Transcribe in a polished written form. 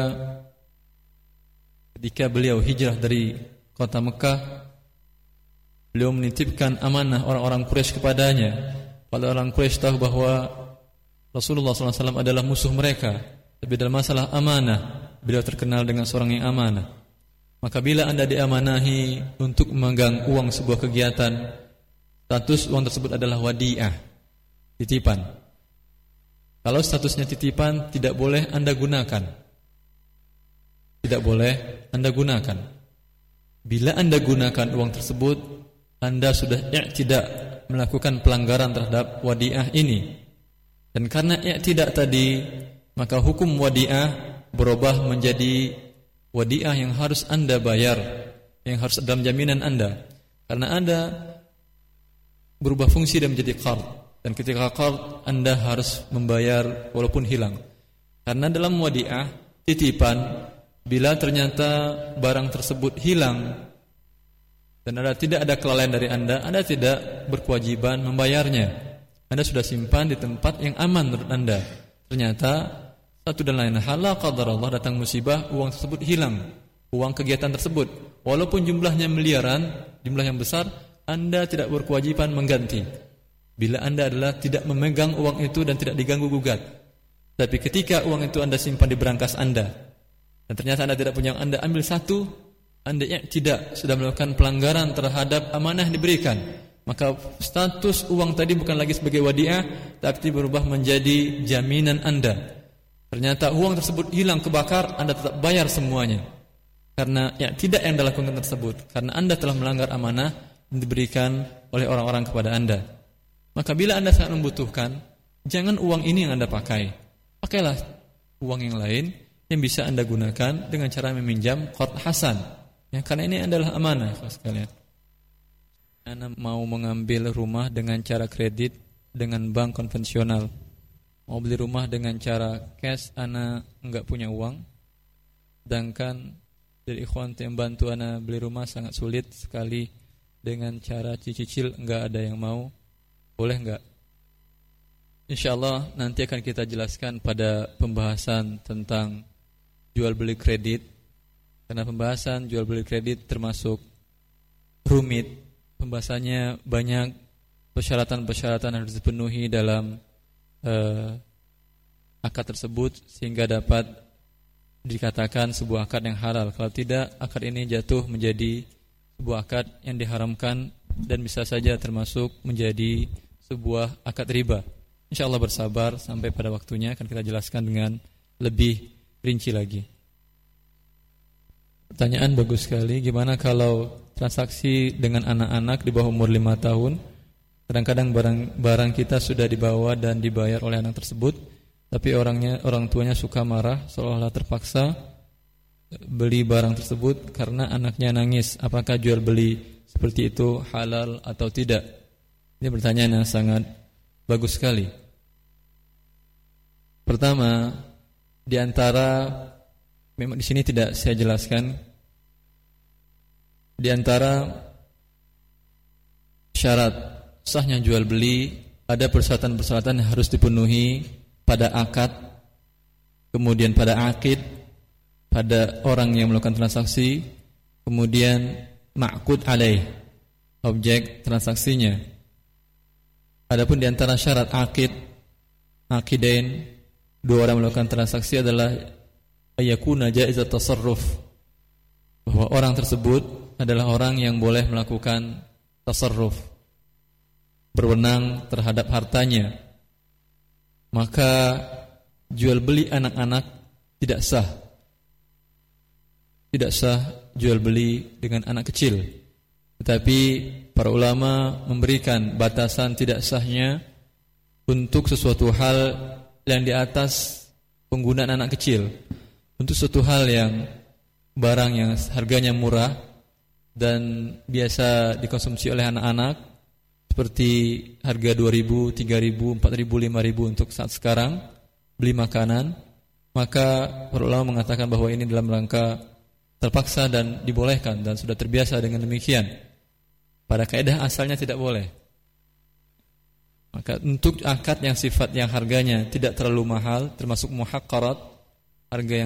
ketika beliau hijrah dari kota Mekah, beliau menitipkan amanah orang-orang Quraisy kepadanya. Pada orang Quraisy tahu bahwa Rasulullah SAW adalah musuh mereka, tapi dalam masalah amanah beliau terkenal dengan seorang yang amanah. Maka bila Anda diamanahi untuk memegang uang sebuah kegiatan, status uang tersebut adalah wadi'ah, titipan. Kalau statusnya titipan, tidak boleh Anda gunakan. Tidak boleh Anda gunakan. Bila Anda gunakan uang tersebut, Anda sudah tidak melakukan pelanggaran terhadap wadi'ah ini. Dan karena tidak tadi, maka hukum wadi'ah berubah menjadi wadi'ah yang harus Anda bayar, yang harus dalam jaminan Anda. Karena Anda berubah fungsi dan menjadi qard. Dan ketika qard, Anda harus membayar walaupun hilang. Karena dalam wadi'ah, titipan, bila ternyata barang tersebut hilang dan tidak ada kelalaian dari Anda tidak berkewajiban membayarnya. Anda sudah simpan di tempat yang aman menurut Anda. Ternyata satu dan lain hal, la qadarallah, datang musibah, uang tersebut hilang, uang kegiatan tersebut. Walaupun jumlahnya miliaran, jumlah yang besar, Anda tidak berkewajiban mengganti. Bila Anda adalah tidak memegang uang itu dan tidak diganggu gugat. Tapi ketika uang itu Anda simpan di berangkas Anda, dan ternyata Anda tidak punya, Anda ambil satu, Anda tidak sudah melakukan pelanggaran terhadap amanah yang diberikan. Maka status uang tadi bukan lagi sebagai wadi'ah, tapi berubah menjadi jaminan Anda. Ternyata uang tersebut hilang, kebakar, Anda tetap bayar semuanya. Karena tidak yang Anda lakukan tersebut, karena Anda telah melanggar amanah yang diberikan oleh orang-orang kepada Anda. Maka bila Anda sangat membutuhkan, jangan uang ini yang Anda pakai. Pakailah uang yang lain yang bisa Anda gunakan dengan cara meminjam qard hasan. Ya, karena ini adalah amanah, sekalian. Anda mau mengambil rumah dengan cara kredit dengan bank konvensional. Mau beli rumah dengan cara cash, Anda enggak punya uang. Sedangkan dari ikhwan yang bantu Anda beli rumah sangat sulit sekali, dengan cara cicil enggak ada yang mau. Boleh enggak? InsyaAllah nanti akan kita jelaskan pada pembahasan tentang jual beli kredit. Karena pembahasan jual beli kredit termasuk rumit. Pembahasannya banyak, persyaratan-persyaratan harus dipenuhi dalam akad tersebut sehingga dapat dikatakan sebuah akad yang halal. Kalau tidak, akad ini jatuh menjadi sebuah akad yang diharamkan dan bisa saja termasuk menjadi sebuah akad riba. InsyaAllah bersabar sampai pada waktunya akan kita jelaskan dengan lebih rinci lagi. Pertanyaan bagus sekali. Gimana kalau transaksi dengan anak-anak di bawah umur 5 tahun? Kadang-kadang barang kita sudah dibawa dan dibayar oleh anak tersebut, tapi orang tuanya suka marah, seolah-olah terpaksa beli barang tersebut karena anaknya nangis. Apakah jual beli seperti itu halal atau tidak? Ini pertanyaan yang sangat bagus sekali. Pertama, di antara, memang di sini tidak saya jelaskan, di antara syarat sahnya jual beli ada persyaratan-persyaratan yang harus dipenuhi pada akad, kemudian pada akid, pada orang yang melakukan transaksi, kemudian ma'qud alaih, objek transaksinya. Adapun di antara syarat akid, akidain, dua orang melakukan transaksi adalah ayakuna jaizat tasarruf, bahwa orang tersebut adalah orang yang boleh melakukan tasarruf, berwenang terhadap hartanya. Maka jual beli anak-anak tidak sah. Tidak sah jual beli dengan anak kecil. Tetapi para ulama memberikan batasan tidak sahnya untuk sesuatu hal yang di atas penggunaan anak kecil. Untuk suatu hal yang barang yang harganya murah dan biasa dikonsumsi oleh anak-anak, seperti harga 2.000, 3.000, 4.000, 5.000 untuk saat sekarang beli makanan, maka para ulama mengatakan bahwa ini dalam rangka terpaksa dan dibolehkan dan sudah terbiasa dengan demikian. Pada kaidah asalnya tidak boleh. Maka untuk akad yang sifat yang harganya tidak terlalu mahal, termasuk muhaqqarat, harga yang